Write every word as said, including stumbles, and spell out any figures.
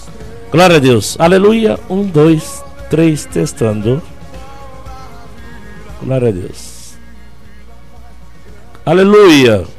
Glória a Deus. Aleluia. Um, dois, três, testando. Glória a Deus. Aleluia.